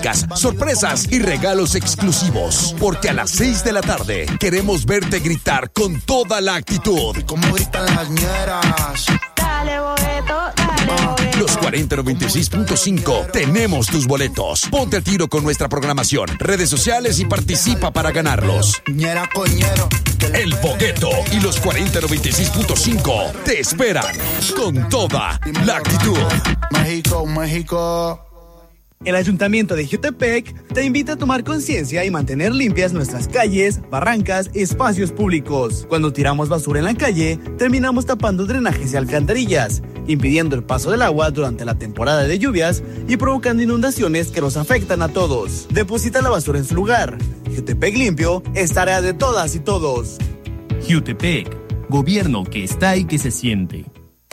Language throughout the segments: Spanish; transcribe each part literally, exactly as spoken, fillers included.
sorpresas y regalos exclusivos. Porque a las seis de la tarde queremos verte gritar con toda la actitud. Como gritan las ñeras. Dale boleto, dale boleto. Los cuarenta noventa y seis punto cinco tenemos tus boletos. Ponte a tiro con nuestra programación, redes sociales y participa para ganarlos. Ñera coñero. El Bogueto y los cuarenta noventa y seis punto cinco te esperan con toda la actitud. México, México. El Ayuntamiento de Jiutepec te invita a tomar conciencia y mantener limpias nuestras calles, barrancas y espacios públicos. Cuando tiramos basura en la calle, terminamos tapando drenajes y alcantarillas, impidiendo el paso del agua durante la temporada de lluvias y provocando inundaciones que nos afectan a todos. Deposita la basura en su lugar. Jiutepec limpio es tarea de todas y todos. Jiutepec, gobierno que está y que se siente.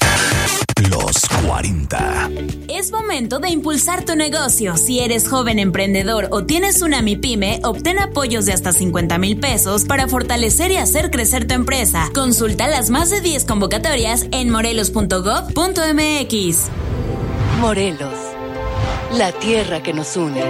Los cuarenta. Es momento de impulsar tu negocio. Si eres joven emprendedor o tienes una MIPYME, obtén apoyos de hasta cincuenta mil pesos para fortalecer y hacer crecer tu empresa. Consulta las más de diez convocatorias en morelos punto gob punto mx. Morelos, la tierra que nos une.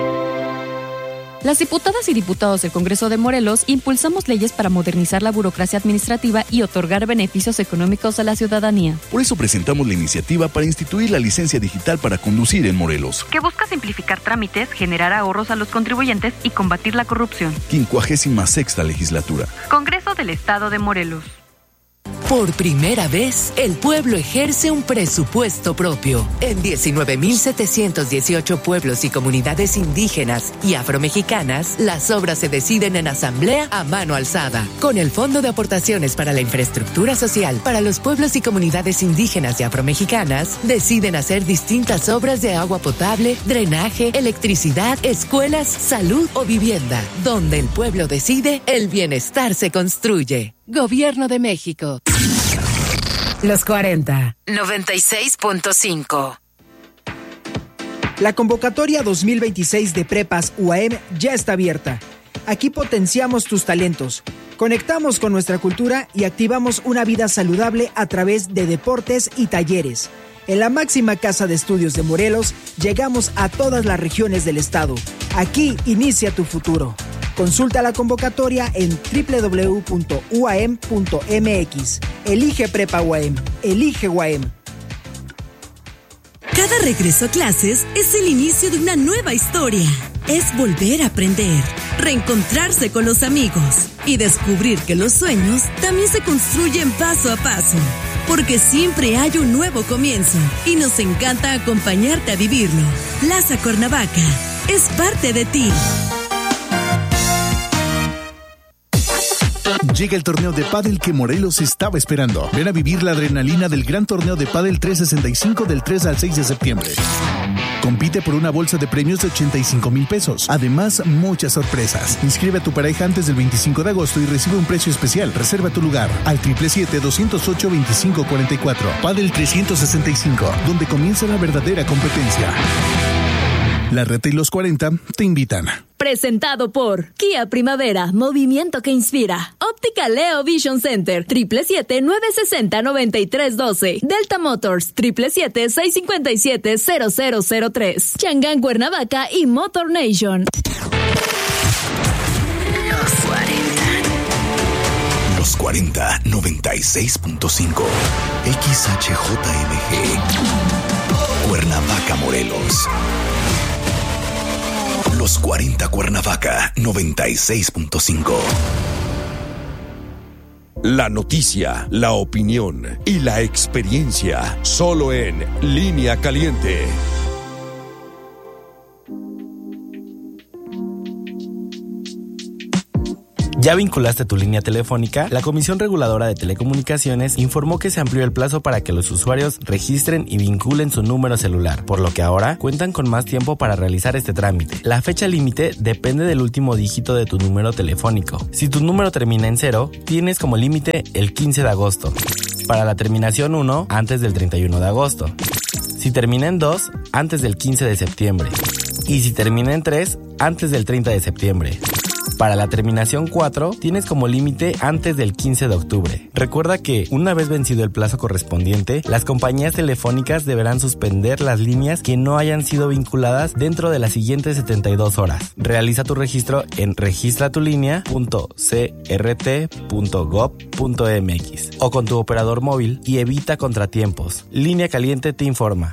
Las diputadas y diputados del Congreso de Morelos impulsamos leyes para modernizar la burocracia administrativa y otorgar beneficios económicos a la ciudadanía. Por eso presentamos la iniciativa para instituir la licencia digital para conducir en Morelos, que busca simplificar trámites, generar ahorros a los contribuyentes y combatir la corrupción. quincuagésima sexta legislatura. Congreso del Estado de Morelos. Por primera vez, el pueblo ejerce un presupuesto propio. En diecinueve mil setecientos dieciocho pueblos y comunidades indígenas y afromexicanas, las obras se deciden en asamblea a mano alzada. Con el Fondo de Aportaciones para la Infraestructura Social para los pueblos y comunidades indígenas y afromexicanas, deciden hacer distintas obras de agua potable, drenaje, electricidad, escuelas, salud o vivienda. Donde el pueblo decide, el bienestar se construye. Gobierno de México. Los cuarenta. noventa y seis punto cinco. La convocatoria dos mil veintiséis de Prepas U A M ya está abierta. Aquí potenciamos tus talentos, conectamos con nuestra cultura y activamos una vida saludable a través de deportes y talleres. En la máxima casa de estudios de Morelos, llegamos a todas las regiones del estado. Aquí inicia tu futuro. Consulta la convocatoria en doble u doble u doble u punto u a m punto m x. Elige Prepa U A M. Elige U A M. Cada regreso a clases es el inicio de una nueva historia. Es volver a aprender, reencontrarse con los amigos y descubrir que los sueños también se construyen paso a paso. Porque siempre hay un nuevo comienzo y nos encanta acompañarte a vivirlo. Plaza Cuernavaca es parte de ti. Llega el torneo de pádel que Morelos estaba esperando. Ven a vivir la adrenalina del gran torneo de pádel trescientos sesenta y cinco del tres al seis de septiembre. Compite por una bolsa de premios de ochenta y cinco mil pesos. Además, muchas sorpresas. Inscribe a tu pareja antes del veinticinco de agosto y recibe un precio especial. Reserva tu lugar al siete siete siete, dos cero ocho, dos cinco cuatro cuatro. Pádel trescientos sesenta y cinco, donde comienza la verdadera competencia. La Reta y los cuarenta te invitan. Presentado por Kia Primavera, movimiento que inspira. Óptica Leo Vision Center, siete siete siete, nueve seis cero, nueve tres uno dos. Delta Motors, siete siete siete, seis cinco siete, cero cero cero tres. Changán Cuernavaca y Motor Nation. Los cuarenta. Los cuarenta, noventa y seis punto cinco. X H J M G. Cuernavaca, Morelos. Los cuarenta Cuernavaca, noventa y seis punto cinco. La noticia, la opinión y la experiencia, solo en Línea Caliente. ¿Ya vinculaste tu línea telefónica? La Comisión Reguladora de Telecomunicaciones informó que se amplió el plazo para que los usuarios registren y vinculen su número celular, por lo que ahora cuentan con más tiempo para realizar este trámite. La fecha límite depende del último dígito de tu número telefónico. Si tu número termina en cero, tienes como límite el quince de agosto. Para la terminación uno, antes del treinta y uno de agosto. Si termina en dos, antes del quince de septiembre. Y si termina en tres, antes del treinta de septiembre. Para la terminación cuatro, tienes como límite antes del quince de octubre. Recuerda que, una vez vencido el plazo correspondiente, las compañías telefónicas deberán suspender las líneas que no hayan sido vinculadas dentro de las siguientes setenta y dos horas. Realiza tu registro en registratulinea punto c r t punto gob punto m x o con tu operador móvil y evita contratiempos. Línea Caliente te informa.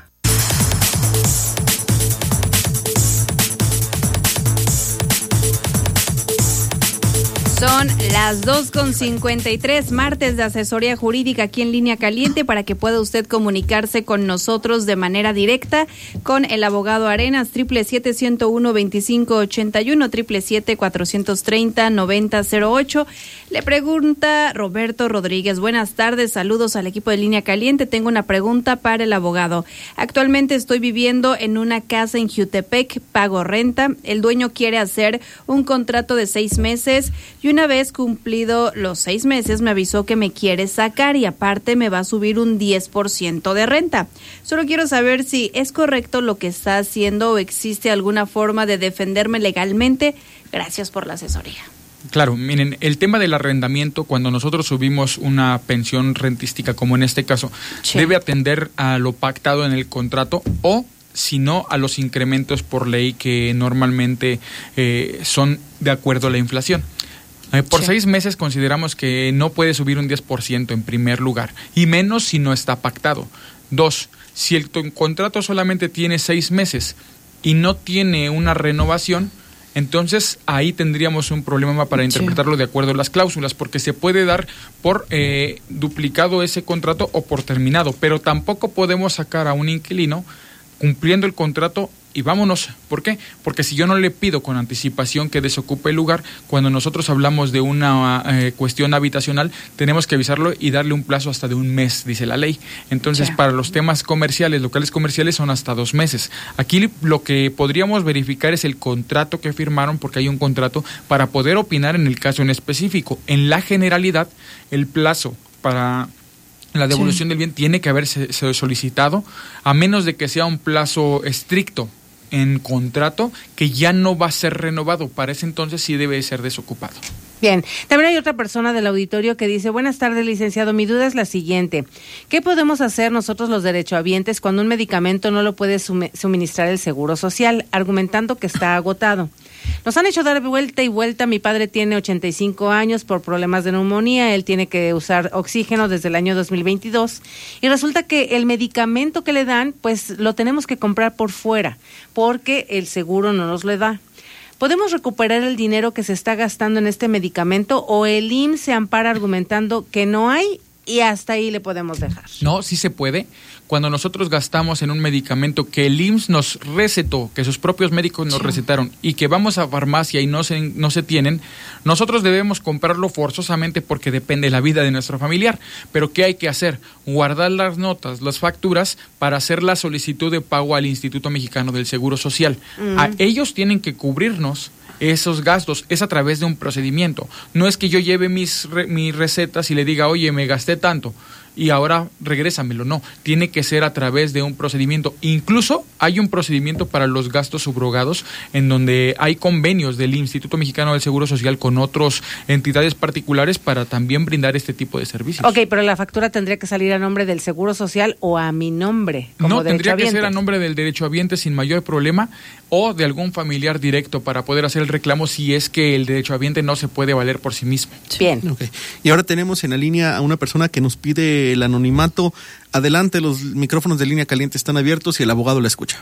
Son las dos con cincuenta y tres, martes de asesoría jurídica aquí en Línea Caliente, para que pueda usted comunicarse con nosotros de manera directa con el abogado Arenas, triple siete, ciento uno, veinticinco ochenta y uno, triple siete, cuatrocientos treinta, noventa cero ocho. Le pregunta Roberto Rodríguez: buenas tardes, saludos al equipo de Línea Caliente. Tengo una pregunta para el abogado. Actualmente estoy viviendo en una casa en Jutepec, pago renta. El dueño quiere hacer un contrato de seis meses y una vez cumplido los seis meses me avisó que me quiere sacar y aparte me va a subir un diez por ciento de renta. Solo quiero saber si es correcto lo que está haciendo o existe alguna forma de defenderme legalmente. Gracias por la asesoría. Claro, miren, el tema del arrendamiento, cuando nosotros subimos una pensión rentística, como en este caso, sí, debe atender a lo pactado en el contrato o, si no, a los incrementos por ley que normalmente eh, son de acuerdo a la inflación. Eh, por sí. seis meses consideramos que no puede subir un diez por ciento en primer lugar, y menos si no está pactado. Dos, si el t- contrato solamente tiene seis meses y no tiene una renovación, entonces ahí tendríamos un problema para interpretarlo sí. de acuerdo a las cláusulas, porque se puede dar por eh, duplicado ese contrato o por terminado, pero tampoco podemos sacar a un inquilino cumpliendo el contrato y vámonos. ¿Por qué? Porque si yo no le pido con anticipación que desocupe el lugar, cuando nosotros hablamos de una eh, cuestión habitacional, tenemos que avisarlo y darle un plazo hasta de un mes, dice la ley. Entonces, yeah. para los temas comerciales, locales comerciales, son hasta dos meses. Aquí lo que podríamos verificar es el contrato que firmaron, porque hay un contrato para poder opinar en el caso en específico. En la generalidad, el plazo para la devolución sí. del bien tiene que haberse solicitado, a menos de que sea un plazo estricto en contrato que ya no va a ser renovado. Para ese entonces sí debe ser desocupado. Bien, también hay otra persona del auditorio que dice: buenas tardes, licenciado, mi duda es la siguiente. ¿Qué podemos hacer nosotros los derechohabientes cuando un medicamento no lo puede suministrar el Seguro Social, argumentando que está agotado? Nos han hecho dar vuelta y vuelta. Mi padre tiene ochenta y cinco años por problemas de neumonía. Él tiene que usar oxígeno desde el año dos mil veintidós. Y resulta que el medicamento que le dan, pues lo tenemos que comprar por fuera, porque el seguro no nos lo da. ¿Podemos recuperar el dinero que se está gastando en este medicamento o el I M S S se ampara argumentando que no hay y hasta ahí le podemos dejar? No, sí se puede. Cuando nosotros gastamos en un medicamento que el I M S S nos recetó, que sus propios médicos nos sí. recetaron y que vamos a farmacia y no se, no se tienen, nosotros debemos comprarlo forzosamente porque depende de la vida de nuestro familiar. Pero ¿qué hay que hacer? Guardar las notas, las facturas para hacer la solicitud de pago al Instituto Mexicano del Seguro Social. Mm. A ellos tienen que cubrirnos esos gastos, es a través de un procedimiento. No es que yo lleve mis, re, mis recetas y le diga, oye, me gasté tanto y ahora regrésamelo. No, tiene que ser a través de un procedimiento. Incluso hay un procedimiento para los gastos subrogados en donde hay convenios del Instituto Mexicano del Seguro Social con otras entidades particulares para también brindar este tipo de servicios. Ok, pero la factura tendría que salir a nombre del Seguro Social o a mi nombre como No, tendría que ser a nombre del derechohabiente sin mayor problema, o de algún familiar directo para poder hacer el reclamo si es que el derechohabiente no se puede valer por sí mismo. Bien. Okay. Y ahora tenemos en la línea a una persona que nos pide el anonimato. Adelante, los micrófonos de Línea Caliente están abiertos y el abogado la escucha.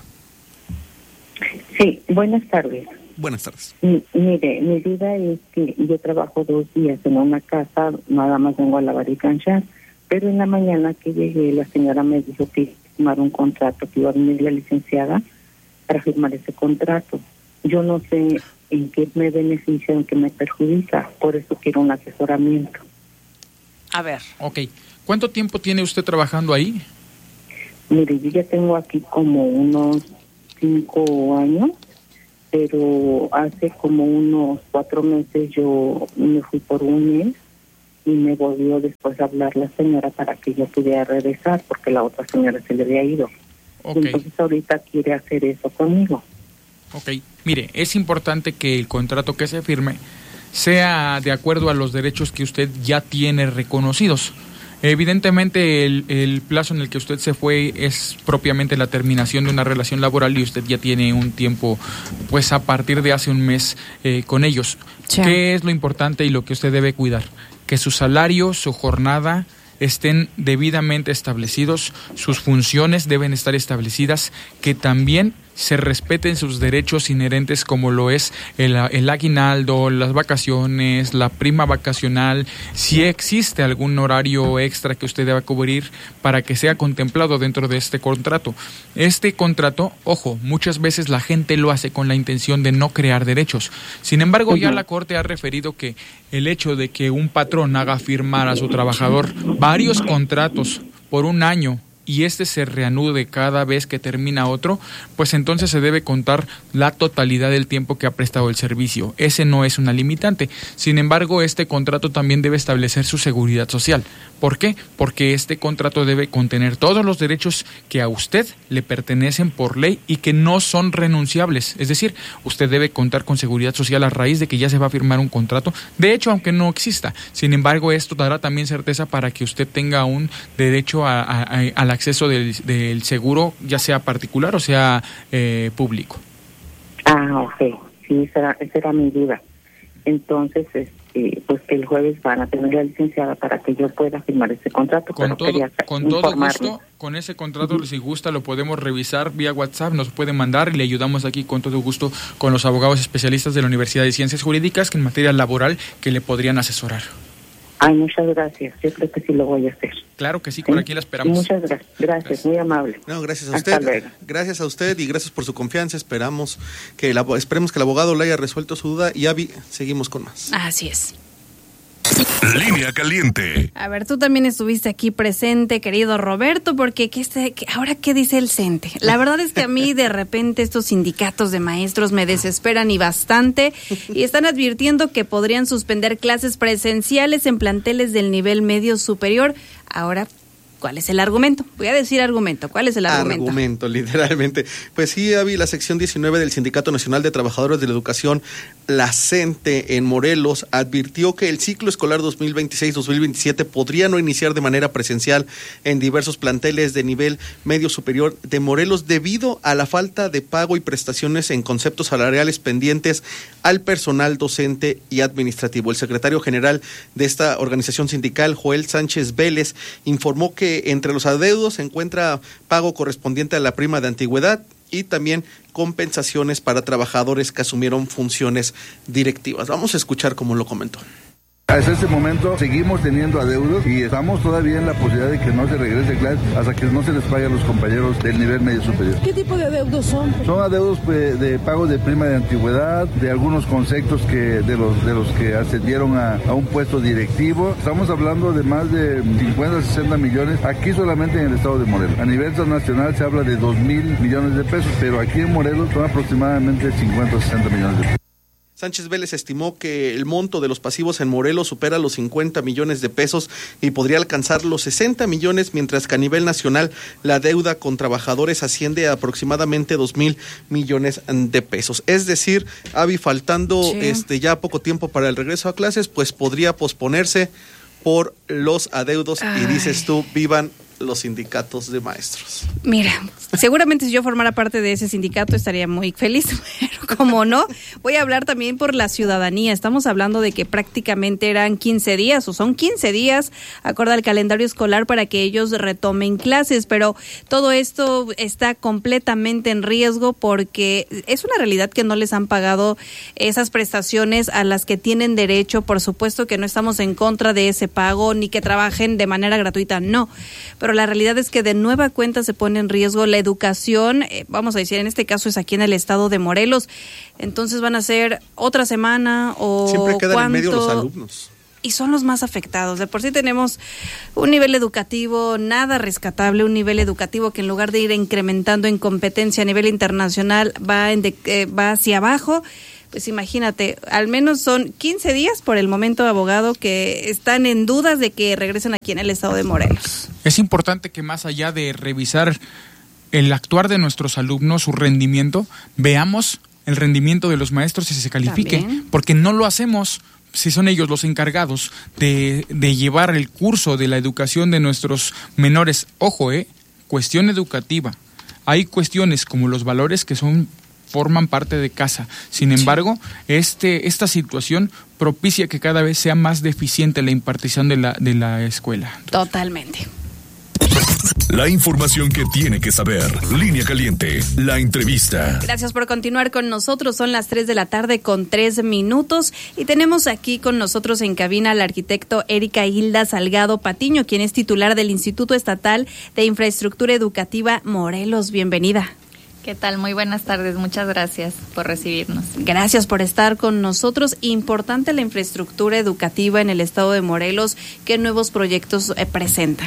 Sí, buenas tardes. Buenas tardes. M- mire, mi duda es que yo trabajo dos días en una casa, nada más vengo a lavar y planchar, pero en la mañana que llegué la señora me dijo que iba a firmar un contrato, que iba a venir la licenciada para firmar ese contrato. Yo no sé en qué me beneficia, en qué me perjudica, por eso quiero un asesoramiento. A ver. Ok. ¿Cuánto tiempo tiene usted trabajando ahí? Mire, yo ya tengo aquí como unos cinco años, pero hace como unos cuatro meses yo me fui por un mes y me volvió después a hablar la señora para que yo pudiera regresar porque la otra señora se le había ido. Okay. Entonces ahorita quiere hacer eso conmigo. Ok, mire, es importante que el contrato que se firme sea de acuerdo a los derechos que usted ya tiene reconocidos. Evidentemente el, el plazo en el que usted se fue es propiamente la terminación de una relación laboral y usted ya tiene un tiempo, pues a partir de hace un mes eh, con ellos. Sí. ¿Qué es lo importante y lo que usted debe cuidar? Que su salario, su jornada estén debidamente establecidos, sus funciones deben estar establecidas, que también se respeten sus derechos inherentes como lo es el, el aguinaldo, las vacaciones, la prima vacacional, si existe algún horario extra que usted deba cubrir para que sea contemplado dentro de este contrato. Este contrato, ojo, muchas veces la gente lo hace con la intención de no crear derechos. Sin embargo, ya la Corte ha referido que el hecho de que un patrón haga firmar a su trabajador varios contratos por un año y este se reanude cada vez que termina otro, pues entonces se debe contar la totalidad del tiempo que ha prestado el servicio. Ese no es una limitante. Sin embargo, este contrato también debe establecer su seguridad social. ¿Por qué? Porque este contrato debe contener todos los derechos que a usted le pertenecen por ley y que no son renunciables. Es decir, usted debe contar con seguridad social a raíz de que ya se va a firmar un contrato. De hecho, aunque no exista. Sin embargo, esto dará también certeza para que usted tenga un derecho a, a, a, a la acceso del, del seguro, ya sea particular o sea eh, público. Ah, ok. Sí, esa era, esa era mi duda. Entonces, este, pues que el jueves van a tener la licenciada para que yo pueda firmar ese contrato. Con todo, con todo gusto, con ese contrato, uh-huh. si gusta, lo podemos revisar vía WhatsApp, nos puede mandar y le ayudamos aquí con todo gusto con los abogados especialistas de la Universidad de Ciencias Jurídicas que en materia laboral que le podrían asesorar. Ay, muchas gracias. Yo creo que sí lo voy a hacer. Claro que sí, por ¿sí? aquí la esperamos. Muchas gracias. Gracias, gracias. Muy amable. No, gracias a usted. Hasta luego. Gracias a usted y gracias por su confianza. Esperamos que el, esperemos que el abogado le haya resuelto su duda y Avi, seguimos con más. Así es. Línea Caliente. A ver, tú también estuviste aquí presente, querido Roberto, porque ¿qué este, qué, ahora qué dice el CENTE? La verdad es que a mí de repente estos sindicatos de maestros me desesperan y bastante, y están advirtiendo que podrían suspender clases presenciales en planteles del nivel medio superior. Ahora, ¿cuál es el argumento? Voy a decir argumento. ¿Cuál es el argumento? Argumento, literalmente. Pues sí, Avi, la sección diecinueve del Sindicato Nacional de Trabajadores de la Educación, la CENTE, en Morelos, advirtió que el ciclo escolar dos mil veintiséis dos mil veintisiete podría no iniciar de manera presencial en diversos planteles de nivel medio superior de Morelos debido a la falta de pago y prestaciones en conceptos salariales pendientes al personal docente y administrativo. El secretario general de esta organización sindical, Joel Sánchez Vélez, informó que entre los adeudos se encuentra pago correspondiente a la prima de antigüedad y también compensaciones para trabajadores que asumieron funciones directivas. Vamos a escuchar cómo lo comentó. Hasta este momento seguimos teniendo adeudos y estamos todavía en la posibilidad de que no se regrese clases hasta que no se les pague a los compañeros del nivel medio superior. ¿Qué tipo de adeudos son? Son adeudos pues, de pago de prima de antigüedad, de algunos conceptos que de los de los que ascendieron a, a un puesto directivo. Estamos hablando de más de cincuenta a sesenta millones aquí solamente en el estado de Morelos. A nivel nacional se habla de dos mil millones de pesos, pero aquí en Morelos son aproximadamente cincuenta a sesenta millones de pesos. Sánchez Vélez estimó que el monto de los pasivos en Morelos supera los cincuenta millones de pesos y podría alcanzar los sesenta millones, mientras que a nivel nacional la deuda con trabajadores asciende a aproximadamente dos mil millones de pesos. Es decir, Avi, faltando sí. este ya poco tiempo para el regreso a clases, pues podría posponerse por los adeudos. Ay. Y dices tú, vivan los sindicatos de maestros. Mira, seguramente si yo formara parte de ese sindicato estaría muy feliz, pero como no, voy a hablar también por la ciudadanía. Estamos hablando de que prácticamente eran quince días o son quince días, acorde al calendario escolar, para que ellos retomen clases, pero todo esto está completamente en riesgo porque es una realidad que no les han pagado esas prestaciones a las que tienen derecho. Por supuesto que no estamos en contra de ese pago ni que trabajen de manera gratuita, no, pero la realidad es que de nueva cuenta se pone en riesgo la educación, eh, vamos a decir, en este caso es aquí en el estado de Morelos, entonces van a ser otra semana o siempre quedan ¿cuánto? En medio los alumnos. Y son los más afectados. De por sí tenemos un nivel educativo nada rescatable, un nivel educativo que en lugar de ir incrementando en competencia a nivel internacional va, en de, eh, va hacia abajo. Pues imagínate, al menos son quince días por el momento, abogado, que están en dudas de que regresen aquí en el estado de Morelos. Es importante que más allá de revisar el actuar de nuestros alumnos, su rendimiento, veamos el rendimiento de los maestros y se califique, ¿también? Porque no lo hacemos. si son ellos los encargados de, de llevar el curso de la educación de nuestros menores, ojo, eh, cuestión educativa, hay cuestiones como los valores que son forman parte de casa. Sin embargo, este esta situación propicia que cada vez sea más deficiente la impartición de la de la escuela. Totalmente. La información que tiene que saber. Línea Caliente, la entrevista. Gracias por continuar con nosotros. Son las tres de la tarde con tres minutos y tenemos aquí con nosotros en cabina al arquitecto Erika Hilda Salgado Patiño, quien es titular del Instituto Estatal de Infraestructura Educativa Morelos. Bienvenida. ¿Qué tal? Muy buenas tardes. Muchas gracias por recibirnos. Gracias por estar con nosotros. Importante la infraestructura educativa en el estado de Morelos. ¿Qué nuevos proyectos eh, presentan?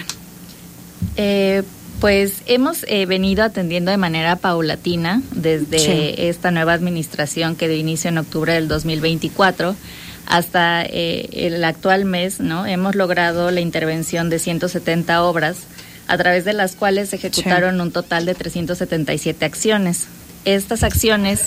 Eh, pues hemos eh, venido atendiendo de manera paulatina desde sí. esta nueva administración que dio inicio en octubre del dos mil veinticuatro hasta eh, el actual mes, ¿no? Hemos logrado la intervención de ciento setenta obras, a través de las cuales se ejecutaron sí. un total de trescientas setenta y siete acciones. Estas acciones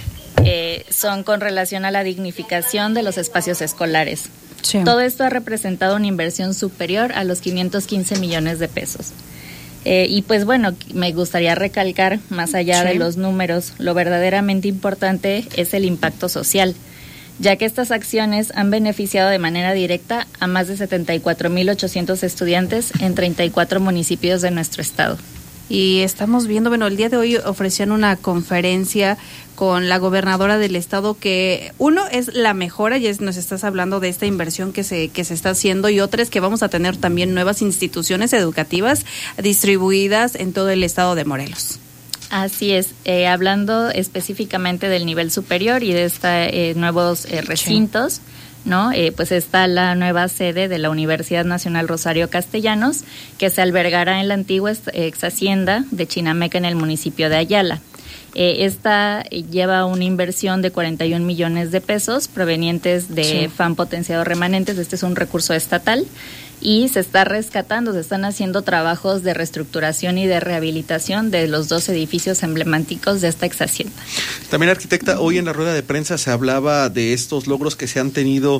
eh, son con relación a la dignificación de los espacios escolares. Sí. Todo esto ha representado una inversión superior a los quinientos quince millones de pesos. Eh, y pues bueno, me gustaría recalcar, más allá sí. de los números, lo verdaderamente importante es el impacto social, ya que estas acciones han beneficiado de manera directa a más de setenta y cuatro mil ochocientos estudiantes en treinta y cuatro municipios de nuestro estado. Y estamos viendo, bueno, el día de hoy ofrecían una conferencia con la gobernadora del estado que uno es la mejora, ya nos estás hablando de esta inversión que se que se está haciendo, y otra es que vamos a tener también nuevas instituciones educativas distribuidas en todo el estado de Morelos. Así es, eh, hablando específicamente del nivel superior y de estos eh, nuevos eh, recintos, sí. ¿no? Eh, pues está la nueva sede de la Universidad Nacional Rosario Castellanos, que se albergará en la antigua ex hacienda de Chinameca en el municipio de Ayala. Eh, esta lleva una inversión de cuarenta y un millones de pesos provenientes de sí. F A M potenciados remanentes. Este es un recurso estatal y se está rescatando, se están haciendo trabajos de reestructuración y de rehabilitación de los dos edificios emblemáticos de esta ex hacienda. También, arquitecta, hoy en la rueda de prensa se hablaba de estos logros que se han tenido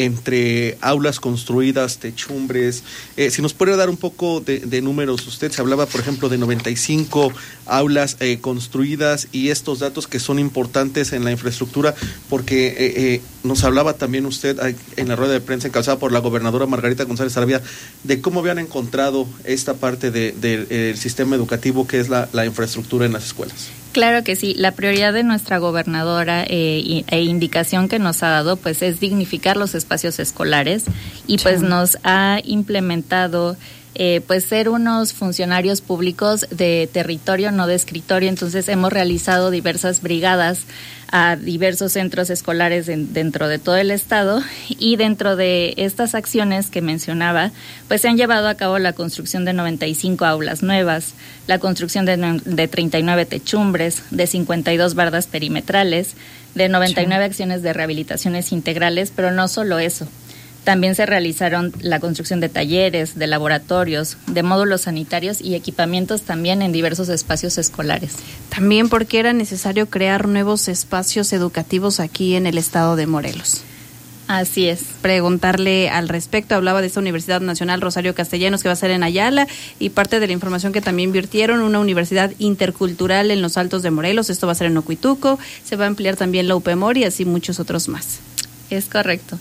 entre aulas construidas, techumbres. Eh, si nos puede dar un poco de, de números, usted se hablaba, por ejemplo, de noventa y cinco aulas eh, construidas, y estos datos que son importantes en la infraestructura, porque eh, eh, nos hablaba también usted en la rueda de prensa encabezada por la gobernadora Margarita González Arabia de cómo habían encontrado esta parte del de, de, el sistema educativo que es la, la infraestructura en las escuelas. Claro que sí, la prioridad de nuestra gobernadora eh, e indicación que nos ha dado pues es dignificar los espacios escolares y pues sí. nos ha implementado Eh, pues ser unos funcionarios públicos de territorio, no de escritorio. Entonces hemos realizado diversas brigadas a diversos centros escolares en, dentro de todo el estado, y dentro de estas acciones que mencionaba, pues se han llevado a cabo la construcción de noventa y cinco aulas nuevas, la construcción de, de treinta y nueve techumbres, de cincuenta y dos bardas perimetrales, de noventa y nueve sí. acciones de rehabilitaciones integrales, pero no solo eso. También se realizaron la construcción de talleres, de laboratorios, de módulos sanitarios y equipamientos también en diversos espacios escolares. También porque era necesario crear nuevos espacios educativos aquí en el estado de Morelos. Así es. Preguntarle al respecto, hablaba de esta Universidad Nacional Rosario Castellanos que va a ser en Ayala, y parte de la información que también virtieron, una universidad intercultural en los Altos de Morelos, esto va a ser en Ocuituco, se va a ampliar también la U P M O R y así muchos otros más. Es correcto.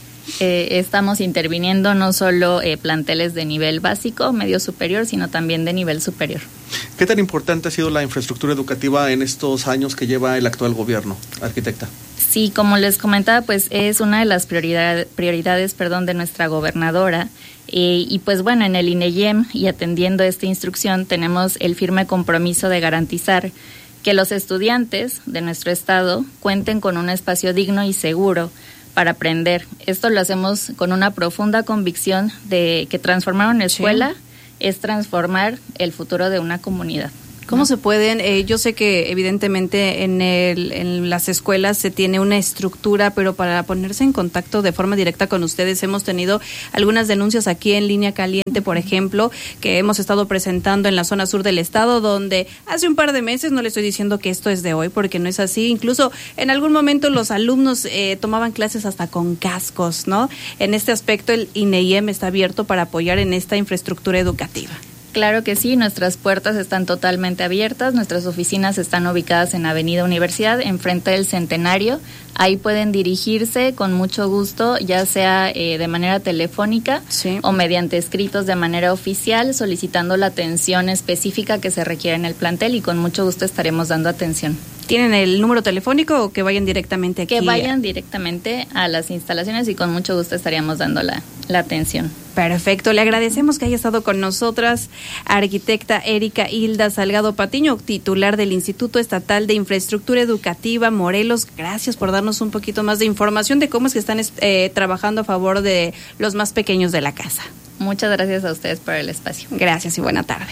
Eh, estamos interviniendo no solo eh, planteles de nivel básico, medio superior, sino también de nivel superior. ¿Qué tan importante ha sido la infraestructura educativa en estos años que lleva el actual gobierno, arquitecta? Sí, como les comentaba, pues es una de las prioridad, prioridades perdón, de nuestra gobernadora. Eh, y pues bueno, en el INEYEM y atendiendo esta instrucción tenemos el firme compromiso de garantizar que los estudiantes de nuestro estado cuenten con un espacio digno y seguro para aprender. Esto lo hacemos con una profunda convicción de que transformar una escuela sí. es transformar el futuro de una comunidad. ¿Cómo se pueden? Eh, yo sé que evidentemente en, el, en las escuelas se tiene una estructura, pero para ponerse en contacto de forma directa con ustedes hemos tenido algunas denuncias aquí en Línea Caliente, por ejemplo, que hemos estado presentando en la zona sur del estado, donde hace un par de meses, no le estoy diciendo que esto es de hoy, porque no es así, incluso en algún momento los alumnos eh, tomaban clases hasta con cascos, ¿no? En este aspecto el I N E I E M está abierto para apoyar en esta infraestructura educativa. Claro que sí, nuestras puertas están totalmente abiertas, nuestras oficinas están ubicadas en Avenida Universidad, enfrente del Centenario. Ahí pueden dirigirse con mucho gusto, ya sea eh, de manera telefónica sí. o mediante escritos de manera oficial, solicitando la atención específica que se requiere en el plantel y con mucho gusto estaremos dando atención. ¿Tienen el número telefónico o que vayan directamente aquí? Que vayan directamente a las instalaciones y con mucho gusto estaríamos dando la, la atención. Perfecto, le agradecemos que haya estado con nosotras, arquitecta Erika Hilda Salgado Patiño, titular del Instituto Estatal de Infraestructura Educativa Morelos. Gracias por darnos un poquito más de información de cómo es que están eh, trabajando a favor de los más pequeños de la casa. Muchas gracias a ustedes por el espacio. Gracias y buena tarde.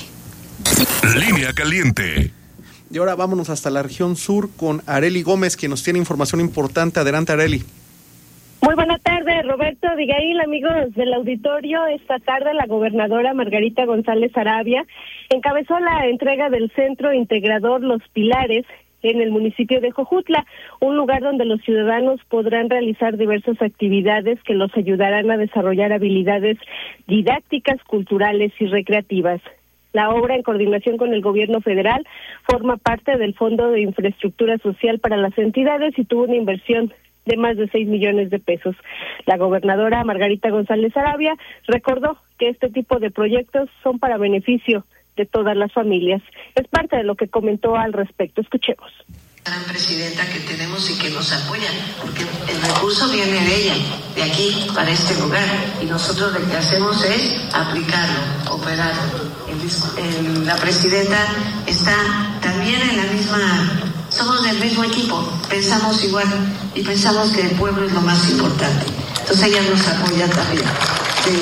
Línea Caliente. Y ahora vámonos hasta la región sur con Arely Gómez, que nos tiene información importante. Adelante, Arely. Muy buena tarde, Roberto, Abigail, amigos del auditorio. Esta tarde la gobernadora Margarita González Arabia encabezó la entrega del Centro Integrador Los Pilares en el municipio de Jojutla, un lugar donde los ciudadanos podrán realizar diversas actividades que los ayudarán a desarrollar habilidades didácticas, culturales y recreativas. La obra, en coordinación con el gobierno federal, forma parte del Fondo de Infraestructura Social para las entidades y tuvo una inversión de más de seis millones de pesos. La gobernadora Margarita González Arabia recordó que este tipo de proyectos son para beneficio de todas las familias. Es parte de lo que comentó al respecto. Escuchemos. Gran presidenta que tenemos y que nos apoya, porque el recurso viene de ella, de aquí, para este lugar, y nosotros lo que hacemos es aplicarlo, operarlo. El, el, la presidenta está también en la misma, somos del mismo equipo, pensamos igual, y pensamos que el pueblo es lo más importante. Entonces ella nos apoya también. Sí.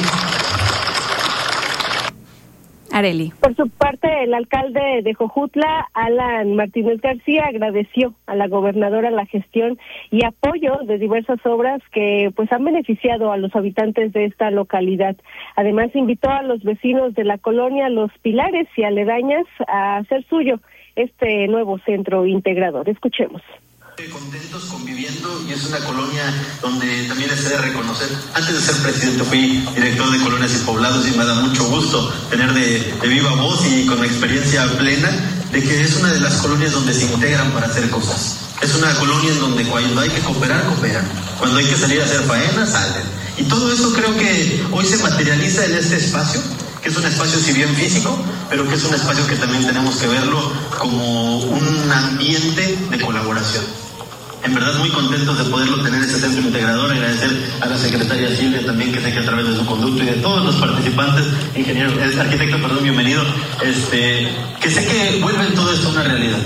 Arely. Por su parte, el alcalde de Jojutla, Alan Martínez García, agradeció a la gobernadora la gestión y apoyo de diversas obras que pues han beneficiado a los habitantes de esta localidad. Además, invitó a los vecinos de la colonia Los Pilares y aledañas a hacer suyo este nuevo centro integrador. Escuchemos. Contentos conviviendo, y es una colonia donde también les he de reconocer, antes de ser presidente fui director de colonias y poblados y me da mucho gusto tener de, de viva voz y con experiencia plena de que es una de las colonias donde se integran para hacer cosas. Es una colonia en donde cuando hay que cooperar, cooperan, cuando hay que salir a hacer faenas, salen, y todo eso creo que hoy se materializa en este espacio, que es un espacio si bien físico, pero que es un espacio que también tenemos que verlo como un ambiente de colaboración. En verdad muy contentos de poderlo tener ese centro integrador, agradecer a la secretaria Silvia también, que sé que a través de su conducto y de todos los participantes, ingeniero, arquitecto, perdón, bienvenido, este, que sé que vuelven todo esto una realidad.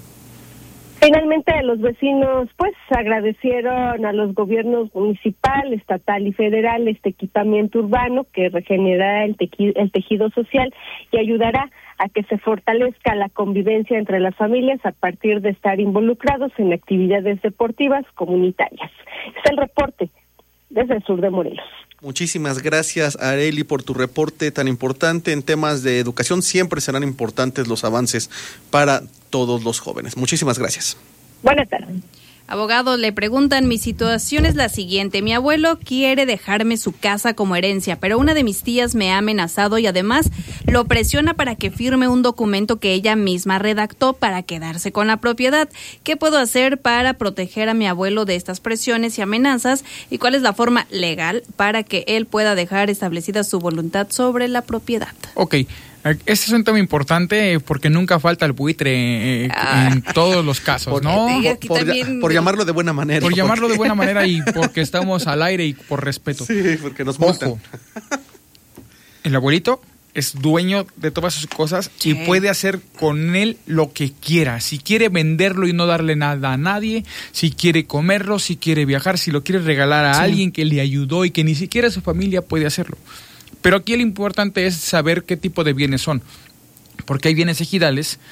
Finalmente, los vecinos pues agradecieron a los gobiernos municipal, estatal y federal este equipamiento urbano que regenerará el, tequi- el tejido social y ayudará a que se fortalezca la convivencia entre las familias a partir de estar involucrados en actividades deportivas comunitarias. Es el reporte desde el sur de Morelos. Muchísimas gracias, Arely, por tu reporte tan importante en temas de educación. Siempre serán importantes los avances para todos los jóvenes. Muchísimas gracias. Buenas tardes. Abogado, le preguntan, mi situación es la siguiente. Mi abuelo quiere dejarme su casa como herencia, pero una de mis tías me ha amenazado y además lo presiona para que firme un documento que ella misma redactó para quedarse con la propiedad. ¿Qué puedo hacer para proteger a mi abuelo de estas presiones y amenazas? ¿Y cuál es la forma legal para que él pueda dejar establecida su voluntad sobre la propiedad? Ok. Este es un tema importante porque nunca falta el buitre eh, ah, en todos los casos, por, ¿no? Por, por, también... por llamarlo de buena manera. Por llamarlo de buena manera y porque estamos al aire y por respeto. Sí, porque nos multan. Ojo, el abuelito es dueño de todas sus cosas sí. y puede hacer con él lo que quiera. Si quiere venderlo y no darle nada a nadie, si quiere comerlo, si quiere viajar, si lo quiere regalar a sí. alguien que le ayudó y que ni siquiera su familia puede hacerlo. Pero aquí lo importante es saber qué tipo de bienes son, porque hay bienes ejidales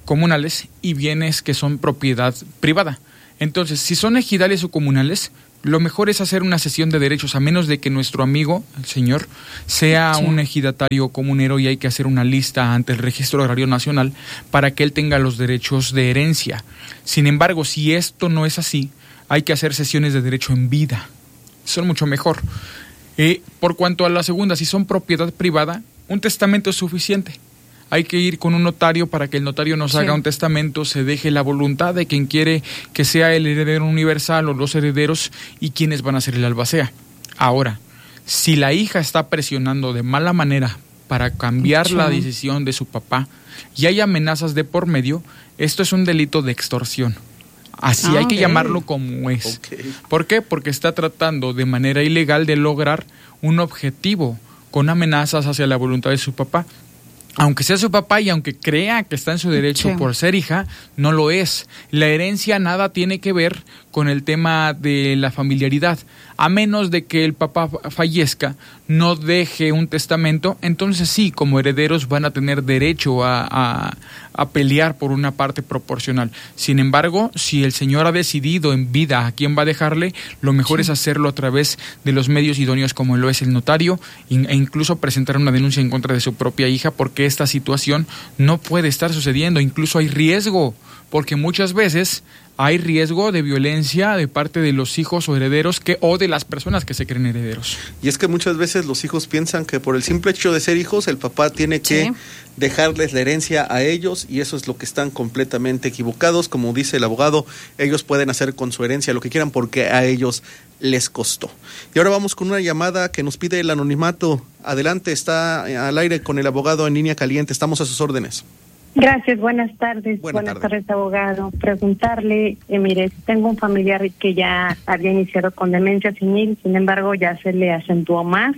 comunales y bienes que son propiedad privada. Entonces, si son ejidales o comunales, lo mejor es hacer una cesión de derechos, a menos de que nuestro amigo, el señor, sea sí. un ejidatario comunero y hay que hacer una lista ante el Registro Agrario Nacional para que él tenga los derechos de herencia. Sin embargo, si esto no es así, hay que hacer cesiones de derecho en vida. Son mucho mejor. Eh, por cuanto a la segunda, si son propiedad privada, un testamento es suficiente. Hay que ir con un notario para que el notario nos sí. haga un testamento, se deje la voluntad de quien quiere que sea el heredero universal o los herederos y quienes van a ser el albacea. Ahora, si la hija está presionando de mala manera para cambiar sí. la decisión de su papá y hay amenazas de por medio, esto es un delito de extorsión. Así ah, hay que okay. llamarlo como es. Okay. ¿Por qué? Porque está tratando de manera ilegal de lograr un objetivo con amenazas hacia la voluntad de su papá. Aunque sea su papá y aunque crea que está en su derecho sí. por ser hija, no lo es. La herencia nada tiene que ver con el tema de la familiaridad. A menos de que el papá fallezca, no deje un testamento, entonces sí, como herederos van a tener derecho a, a, a pelear por una parte proporcional. Sin embargo, si el señor ha decidido en vida a quién va a dejarle, lo mejor sí. es hacerlo a través de los medios idóneos como lo es el notario e incluso presentar una denuncia en contra de su propia hija, porque esta situación no puede estar sucediendo. Incluso hay riesgo, porque muchas veces hay riesgo de violencia de parte de los hijos o herederos que o de las personas que se creen herederos. Y es que muchas veces los hijos piensan que por el simple hecho de ser hijos, el papá tiene que sí. dejarles la herencia a ellos, y eso es lo que están completamente equivocados. Como dice el abogado, ellos pueden hacer con su herencia lo que quieran porque a ellos les costó. Y ahora vamos con una llamada que nos pide el anonimato. Adelante, está al aire con el abogado en línea caliente. Estamos a sus órdenes. Gracias, buenas tardes. Buena buenas tarde. tardes, abogado. Preguntarle, eh, mire, tengo un familiar que ya había iniciado con demencia senil, sin embargo ya se le acentuó más.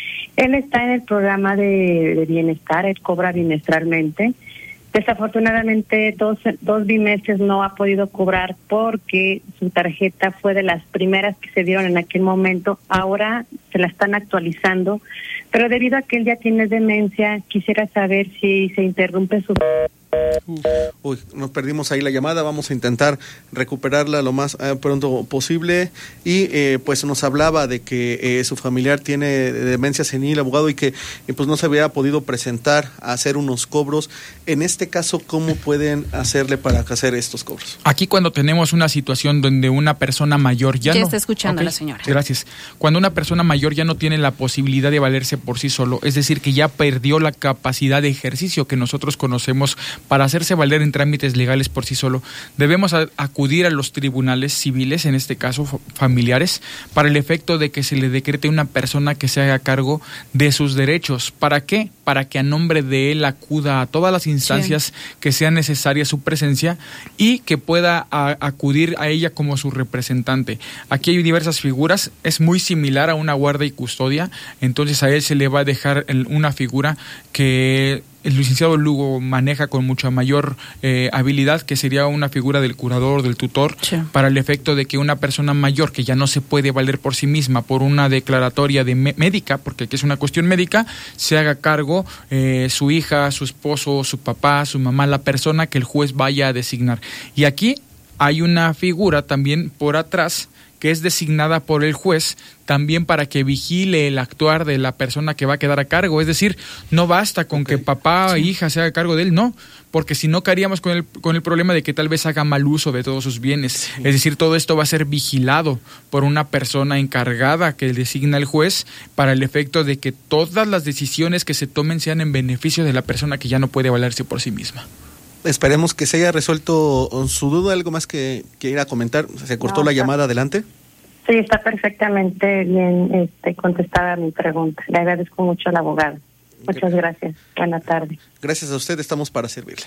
Él está en el programa de, de bienestar, él cobra bimestralmente. Desafortunadamente dos, dos bimestres no ha podido cobrar porque su tarjeta fue de las primeras que se dieron en aquel momento. Ahora se la están actualizando, pero debido a que él ya tiene demencia, quisiera saber si se interrumpe su... Uy, nos perdimos ahí la llamada, vamos a intentar recuperarla lo más eh, pronto posible. Y eh, pues nos hablaba de que eh, su familiar tiene demencia senil, abogado, y que eh, pues no se había podido presentar a hacer unos cobros. En este caso, ¿cómo pueden hacerle para hacer estos cobros? Aquí cuando tenemos una situación donde una persona mayor ya, ya no... está escuchando okay, a la señora. Gracias. Cuando una persona mayor ya no tiene la posibilidad de valerse por sí solo, es decir, que ya perdió la capacidad de ejercicio que nosotros conocemos para hacerse valer en trámites legales por sí solo, debemos a, acudir a los tribunales civiles, en este caso familiares, para el efecto de que se le decrete una persona que se haga cargo de sus derechos. ¿Para qué? Para que a nombre de él acuda a todas las instancias sí. que sean necesarias su presencia y que pueda a, acudir a ella como su representante. Aquí hay diversas figuras, es muy similar a una guarda y custodia, entonces a él se le va a dejar el, una figura que el licenciado Lugo maneja con mucha mayor eh, habilidad, que sería una figura del curador, del tutor, sí. para el efecto de que una persona mayor que ya no se puede valer por sí misma por una declaratoria de me- médica, porque aquí es una cuestión médica, se haga cargo eh, su hija, su esposo, su papá, su mamá, la persona que el juez vaya a designar. Y aquí hay una figura también por atrás que es designada por el juez también para que vigile el actuar de la persona que va a quedar a cargo. Es decir, no basta con okay. que papá o sí. hija se haga cargo de él, no, porque si no caeríamos con el, con el problema de que tal vez haga mal uso de todos sus bienes. Sí. Es decir, todo esto va a ser vigilado por una persona encargada que designa el juez para el efecto de que todas las decisiones que se tomen sean en beneficio de la persona que ya no puede valerse por sí misma. Esperemos que se haya resuelto su duda. ¿Algo más que quiera comentar? ¿Se cortó no, la llamada? Adelante. Sí, está perfectamente bien este, contestada mi pregunta. Le agradezco mucho al abogado. Muchas gracias. Buenas tardes. Gracias a usted, estamos para servirle.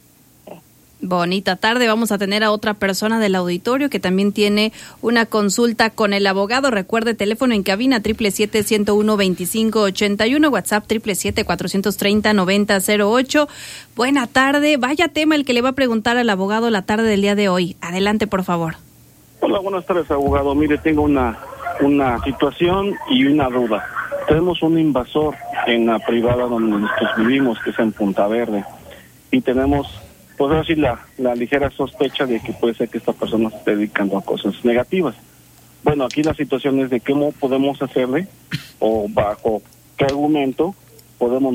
Bonita tarde. Vamos a tener a otra persona del auditorio que también tiene una consulta con el abogado. Recuerde, teléfono en cabina siete siete siete, ciento uno, veinticinco ochenta y uno, WhatsApp siete siete siete, cuatrocientos treinta, noventa cero ocho. Buena tarde. Vaya tema el que le va a preguntar al abogado la tarde del día de hoy. Adelante, por favor. Hola, buenas tardes, abogado. Mire, tengo una, una situación y una duda. Tenemos un invasor en la privada donde nosotros vivimos, que es en Punta Verde, y tenemos pues así la, la ligera sospecha de que puede ser que esta persona se esté dedicando a cosas negativas. Bueno, aquí la situación es de cómo podemos hacerle o bajo qué argumento podemos